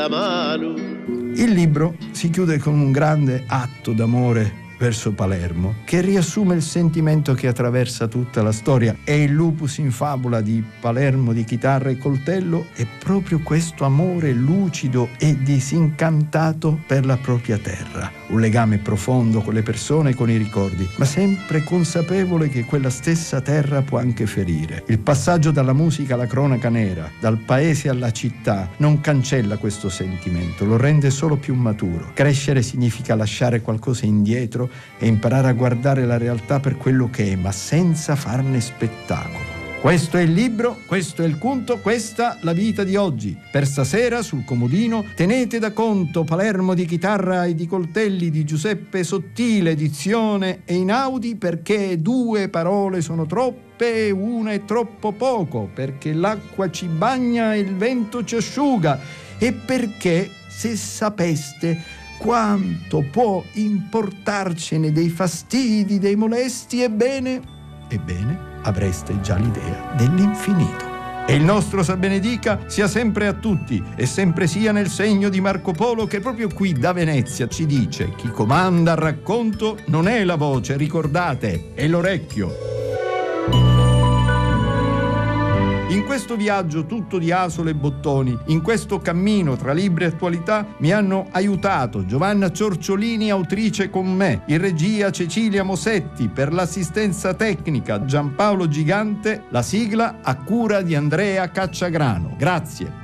la mano. Il libro si chiude con un grande atto d'amore verso Palermo, che riassume il sentimento che attraversa tutta la storia. E il lupus in fabula di Palermo di chitarra e coltello è proprio questo amore lucido e disincantato per la propria terra. Un legame profondo con le persone e con i ricordi, ma sempre consapevole che quella stessa terra può anche ferire. Il passaggio dalla musica alla cronaca nera, dal paese alla città, non cancella questo sentimento, lo rende solo più maturo. Crescere significa lasciare qualcosa indietro e imparare a guardare la realtà per quello che è, ma senza farne spettacolo. Questo è il libro, questo è il conto, questa la vita di oggi. Per stasera sul comodino tenete da conto Palermo di chitarra e di coltelli di Giuseppe Sottile, edizione Einaudi, perché 2 parole sono troppe e una è troppo poco, perché l'acqua ci bagna e il vento ci asciuga, e perché, se sapeste quanto può importarcene dei fastidi, dei molesti, ebbene, avreste già l'idea dell'infinito. E il nostro sa benedica sia sempre a tutti e sempre sia nel segno di Marco Polo, che proprio qui da Venezia ci dice: chi comanda al racconto non è la voce, ricordate, è l'orecchio. In questo viaggio tutto di asole e bottoni, in questo cammino tra libri e attualità, mi hanno aiutato Giovanna Ciorciolini, autrice con me, in regia Cecilia Mosetti, per l'assistenza tecnica Giampaolo Gigante, la sigla a cura di Andrea Cacciagrano. Grazie.